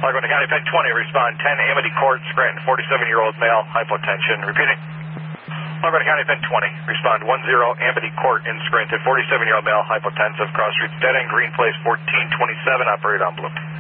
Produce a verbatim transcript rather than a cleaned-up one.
Largo County, Penn twenty, respond ten, Amity Court, Scranton, forty-seven-year-old male, hypotension. Repeating. Largo County, Penn twenty, respond one zero, Amity Court in Scranton, forty-seven-year-old male, hypotensive, cross streets, dead end, Green Place, fourteen twenty-seven, operate on blue.